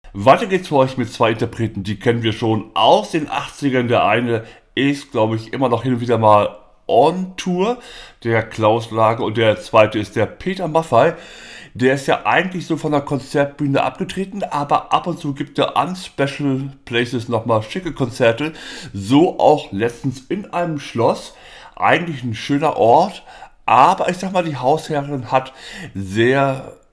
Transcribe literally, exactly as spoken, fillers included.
Weiter geht's für euch mit zwei Interpreten, die kennen wir schon aus den achtzigern. Der eine ist, glaube ich, immer noch hin und wieder mal on Tour, der Klaus Lage, und der zweite ist der Peter Maffay. Der ist ja eigentlich so von der Konzertbühne abgetreten, aber ab und zu gibt er an Special Places nochmal schicke Konzerte. So auch letztens in einem Schloss. Eigentlich ein schöner Ort, aber ich sag mal, die Hausherrin hat sehr